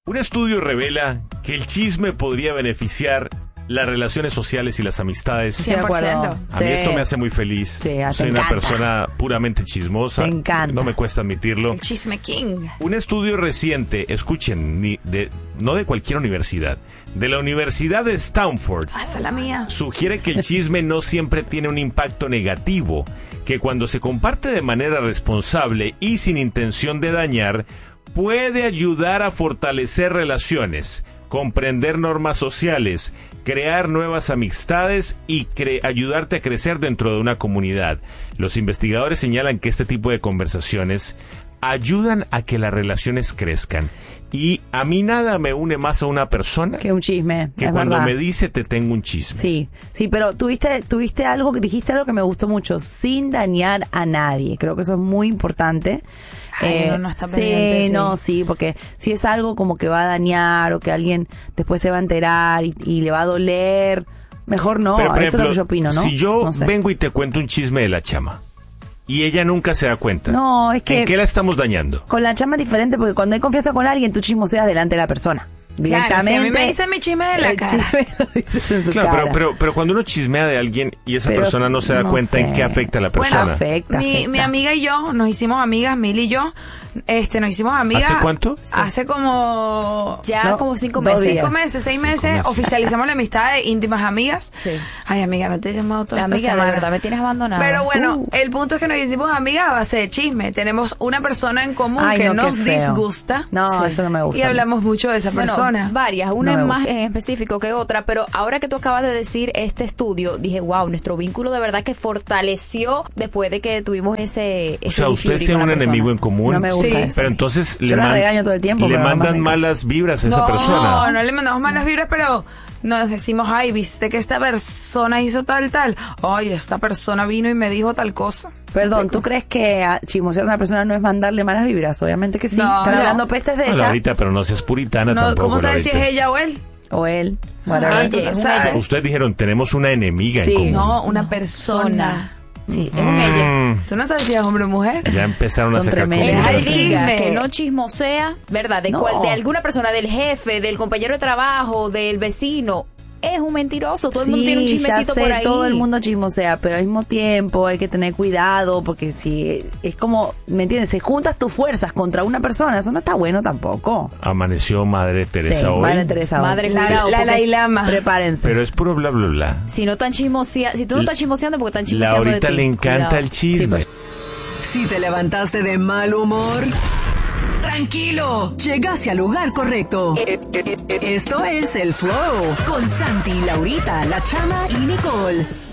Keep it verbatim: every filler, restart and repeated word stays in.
Un estudio revela que el chisme podría beneficiar las relaciones sociales y las amistades. cien por ciento. A Sí. mí esto me hace muy feliz. Sí, te Soy una encanta. persona puramente chismosa. Te encanta. No me cuesta admitirlo. El chisme king. Un estudio reciente, escuchen, ni de, no de cualquier universidad, de la Universidad de Stanford, Hasta la mía. sugiere que el chisme no siempre tiene un impacto negativo, que cuando se comparte de manera responsable y sin intención de dañar, puede ayudar a fortalecer relaciones, comprender normas sociales, crear nuevas amistades y cre- ayudarte a crecer dentro de una comunidad. Los investigadores señalan que este tipo de conversaciones ayudan a que las relaciones crezcan. Y a mí nada me une más a una persona Que un chisme, que es cuando verdad. me dice te tengo un chisme. Sí, sí, pero tuviste, tuviste algo, dijiste algo que me gustó mucho, sin dañar a nadie. Creo que eso es muy importante. Ay, uno no está pendiente, sí, sí. no, sí, porque si es algo como que va a dañar o que alguien después se va a enterar y, y le va a doler, mejor no. Pero, por Eso ejemplo, es lo que yo opino, ¿no? si yo No sé. vengo y te cuento un chisme de la chama y ella nunca se da cuenta, No, es que ¿en qué la estamos dañando? con la chama es diferente porque cuando hay confianza con alguien, tú chismoseas delante de la persona. Claro, Directamente. si a mí me dicen mi chisme de la el cara. chisme lo dices en su Claro, cara. pero, pero, pero cuando uno chismea de alguien y esa Pero, persona no se da no cuenta en sé. qué afecta a la Bueno, persona. afecta, Mi, afecta. mi amiga y yo nos hicimos amigas, Mil y yo. Este, nos hicimos amigas. ¿Hace cuánto? Hace como. Ya No, como cinco dos meses. días. Cinco meses, seis Cinco meses, meses. oficializamos la amistad de íntimas amigas. Sí. Ay, amiga, no te he llamado toda La esta amiga, de semana. verdad, me tienes abandonada. Pero bueno, Uh. el punto es que nos hicimos amigas a base de chisme. Tenemos una persona en común Ay, que no, qué nos feo. disgusta. No, eso no me gusta. Y hablamos mucho de esa Bueno, persona. varias, una No me es más gusta. en específico que otra, pero ahora que tú acabas de decir este estudio, dije, wow, nuestro vínculo de verdad que fortaleció después de que tuvimos ese, ese O sea, ustedes dispute tienen con un la persona. enemigo en común. No me gusta Sí. eso. Pero entonces Yo le, la man- regaño todo el tiempo, le pero no me mandan hacen caso. malas vibras a esa No, persona. no le mandamos malas vibras, pero nos decimos, ay, viste que esta persona hizo tal, tal. Ay, esta persona vino y me dijo tal cosa. Perdón, ¿tú crees que a chismosear a una persona no es mandarle malas vibras? Obviamente que sí. No, Están no. hablando pestes de No, ella. Laurita, pero no seas puritana No, tampoco. ¿cómo sabes si es Laurita. ella o él? O él. Ah, whatever. tú Ella, no es un sabes. ella. Ustedes dijeron, tenemos una enemiga Sí. en común. No, una persona. Sí, es un ella. Mm, ¿Tú no sabes si es hombre o mujer? ya empezaron a Son sacar tremendas. El Mira, que conclusiones. diga chisme. que no chismosea, ¿verdad? De, No. cual- de alguna persona, del jefe, del compañero de trabajo, del vecino, es un mentiroso. Todo el mundo tiene un Sí, chismecito ya sé, por ahí. todo el mundo chismosea, pero al mismo tiempo hay que tener cuidado porque si es como, ¿me entiendes? Si juntas tus fuerzas contra una persona, eso no está bueno tampoco. Amaneció Madre Teresa Sí, hoy. Madre Teresa hoy. Madre La, Cuidado, la, porque Dalai es- Lama. Prepárense. Pero es puro bla, bla, bla. Si no están chismosea, si tú no estás chismoseando, porque están chismoseando Laurita de ti. le encanta Cuidado. el chisme. Sí, pues. Si te levantaste de mal humor, tranquilo, llegaste al lugar correcto. E- e- e- Esto es El Flow con Santi, Laurita, La Chama y Nicole.